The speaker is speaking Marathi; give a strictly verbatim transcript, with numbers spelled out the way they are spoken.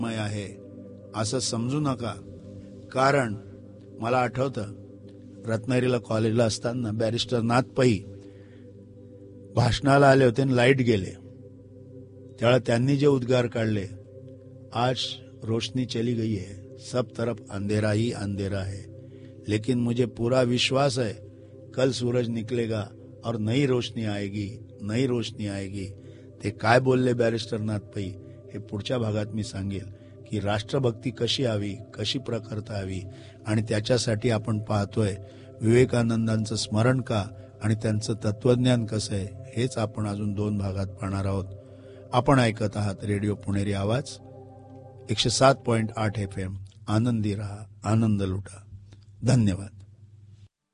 आहे असं समजू नका. कारण मला आठवतं रत्नागिरीला कॉलेजला असताना बॅरिस्टर नाथ पै भाषणाला आले होते आणि लाईट गेले. त्यावेळेला त्यांनी जे उद्गार काढले, आज रोशनी चली गई है, सब तरफ अंधेरा ही अंधेरा है, लेकिन मुझे पूरा विश्वास है कल सूरज निकलेगा और नई रोशनी आएगी, नई रोशनी आएगी. ते काय बोलले बॅरिस्टर नाथ पै हे पुढच्या भागात मी सांगेल की राष्ट्रभक्ती कशी हवी, कशी प्रखरता हवी आणि त्याच्यासाठी आपण पाहतोय विवेकानंदांचं स्मरण का आणि त्यांचं तत्वज्ञान कसं आहे हेच आपण अजून दोन भागात पाहणार आहोत. आपण ऐकत आहात रेडिओ पुणेरी आवाज एकशे सात पॉइंट आठ एफ एम. आनंदी रहा, आनंद लुटा. धन्यवाद.